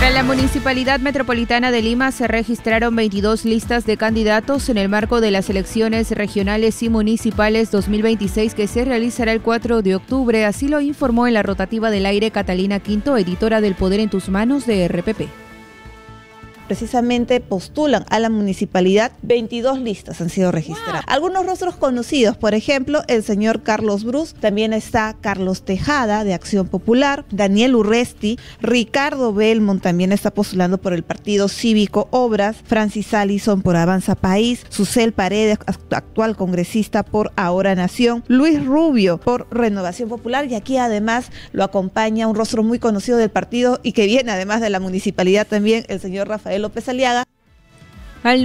Para la Municipalidad Metropolitana de Lima se registraron 22 listas de candidatos en el marco de las elecciones regionales y municipales 2026 que se realizará el 4 de octubre, así lo informó en la rotativa del aire Catalina Quinto, editora del Poder en tus manos de RPP. Precisamente postulan a la municipalidad, 22 listas han sido registradas. Algunos rostros conocidos, por ejemplo, el señor Carlos Brus, también está Carlos Tejada de Acción Popular, Daniel Urresti, Ricardo Belmont también está postulando por el Partido Cívico Obras, Francis Allison por Avanza País, Susel Paredes, actual congresista por Ahora Nación, Luis Rubio por Renovación Popular, y aquí además lo acompaña un rostro muy conocido del partido y que viene además de la municipalidad también, el señor Rafael López Aliaga. Al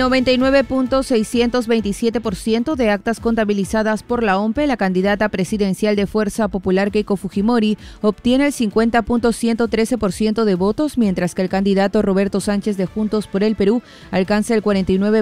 99.627% de actas contabilizadas por la OMPE, la candidata presidencial de Fuerza Popular Keiko Fujimori obtiene el 50.113% de votos, mientras que el candidato Roberto Sánchez de Juntos por el Perú alcanza el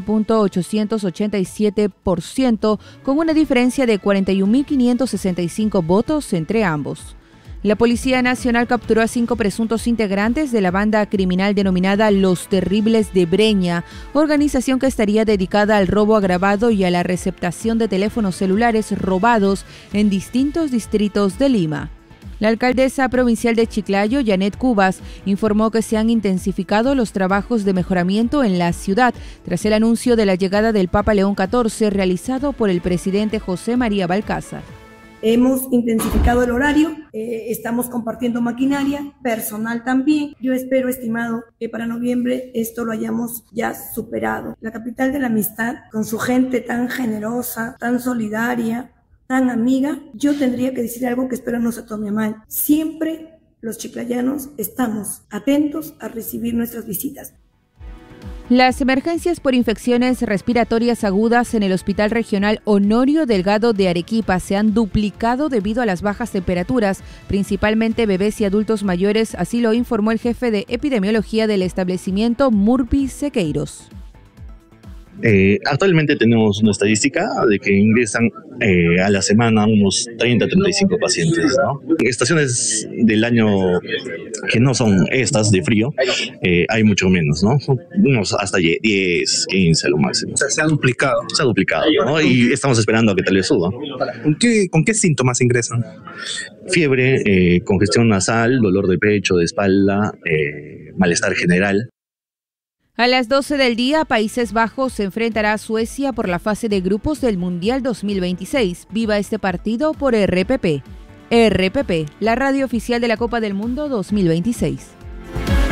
49.887%, con una diferencia de 41.565 votos entre ambos. La Policía Nacional capturó a 5 presuntos integrantes de la banda criminal denominada Los Terribles de Breña, organización que estaría dedicada al robo agravado y a la receptación de teléfonos celulares robados en distintos distritos de Lima. La alcaldesa provincial de Chiclayo, Janet Cubas, informó que se han intensificado los trabajos de mejoramiento en la ciudad tras el anuncio de la llegada del Papa León XIV realizado por el presidente José María Balcázar. Hemos intensificado el horario, estamos compartiendo maquinaria, personal también. Yo espero, estimado, que para noviembre esto lo hayamos ya superado. La capital de la amistad, con su gente tan generosa, tan solidaria, tan amiga, yo tendría que decir algo que espero no se tome mal. Siempre los chiclayanos estamos atentos a recibir nuestras visitas. Las emergencias por infecciones respiratorias agudas en el Hospital Regional Honorio Delgado de Arequipa se han duplicado debido a las bajas temperaturas, principalmente bebés y adultos mayores, así lo informó el jefe de epidemiología del establecimiento, Murpi Sequeiros. Actualmente tenemos una estadística de que ingresan a la semana unos 30-35 pacientes, ¿no? En estaciones del año que no son estas de frío, hay mucho menos, ¿no? Unos hasta 10, 15 a lo máximo. O sea, se ha duplicado. Se ha duplicado, ¿no? Y estamos esperando a que tal vez suba. ¿Con qué síntomas ingresan? Fiebre, congestión nasal, dolor de pecho, de espalda, malestar general. A las 12 del día, Países Bajos se enfrentará a Suecia por la fase de grupos del Mundial 2026. Viva este partido por RPP. RPP, la radio oficial de la Copa del Mundo 2026.